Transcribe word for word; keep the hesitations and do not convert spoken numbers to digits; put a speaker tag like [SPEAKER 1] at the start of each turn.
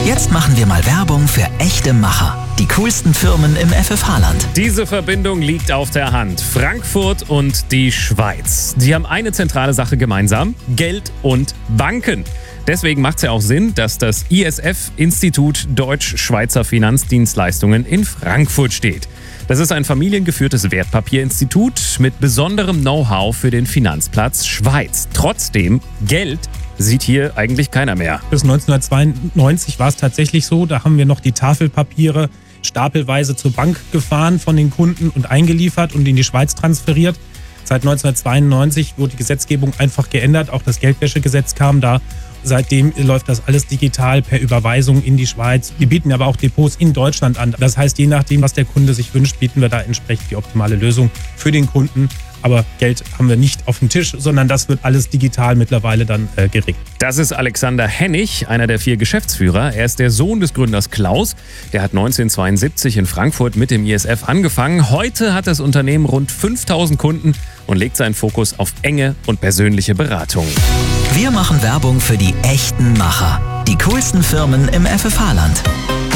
[SPEAKER 1] Jetzt machen wir mal Werbung für echte Macher. Die coolsten Firmen im F F H-Land.
[SPEAKER 2] Diese Verbindung liegt auf der Hand. Frankfurt und die Schweiz. Die haben eine zentrale Sache gemeinsam: Geld und Banken. Deswegen macht es ja auch Sinn, dass das I S F, Institut Deutsch-Schweizer Finanzdienstleistungen, in Frankfurt steht. Das ist ein familiengeführtes Wertpapierinstitut mit besonderem Know-how für den Finanzplatz Schweiz. Trotzdem, Geld sieht hier eigentlich keiner mehr.
[SPEAKER 3] Bis neunzehnhundertzweiundneunzig war es tatsächlich so, da haben wir noch die Tafelpapiere stapelweise zur Bank gefahren von den Kunden und eingeliefert und in die Schweiz transferiert. Seit neunzehnhundertzweiundneunzig wurde die Gesetzgebung einfach geändert, auch das Geldwäschegesetz kam da. Seitdem läuft das alles digital per Überweisung in die Schweiz. Wir bieten aber auch Depots in Deutschland an. Das heißt, je nachdem, was der Kunde sich wünscht, bieten wir da entsprechend die optimale Lösung für den Kunden. Aber Geld haben wir nicht auf dem Tisch, sondern das wird alles digital mittlerweile dann äh, geregelt.
[SPEAKER 2] Das ist Alexander Hennig, einer der vier Geschäftsführer. Er ist der Sohn des Gründers Klaus. Der hat neunzehnhundertzweiundsiebzig in Frankfurt mit dem I S F angefangen. Heute hat das Unternehmen rund fünftausend Kunden und legt seinen Fokus auf enge und persönliche Beratung.
[SPEAKER 1] Wir machen Werbung für die echten Macher. Die coolsten Firmen im F F H-Land.